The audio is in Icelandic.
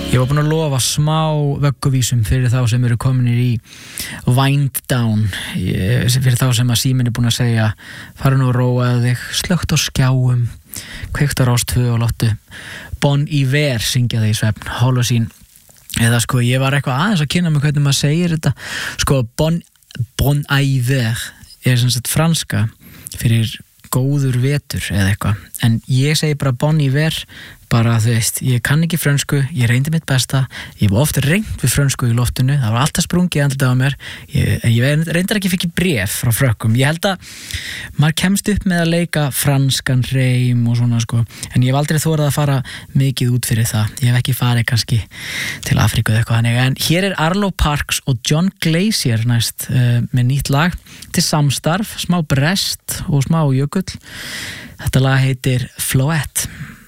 Ég var búinn að lofa smá vögguvísum fyrir þá sem eru kominir í wind down, fyrir þá sem að síminn er búinn að segja fara nú og róaðu þig, slökkt á skjáum, kveikt á Rás 2 og láttu Bon Iver syngja þig í svefn, Holocene. Eða sko, ég var eitthvað aðeins að kynna mig hvernig maður segir þetta. Sko, Bon Iver sem sagt franska fyrir góður vetur eða eitthvað. En ég segi bara Bon Iver, bara þú veist, ég kann ekki frönsku, ég reyndi mitt besta, ég var oft reynd við frönsku í loftinu, það var alltaf sprungið andlitið á mér, ég reyndar ekki fikk bréf frá frökkum, ég held að maður kemst upp með að leika franskan reim og svona sko, en ég hef aldrei þorað að fara mikið út fyrir það, ég hef ekki farið kannski til Afríku eða eitthvað, en hér er Arlo Parks og John Glacier næst með nýtt lag til samstarf, smá brest og smá jökull, þetta lag heitir Floette.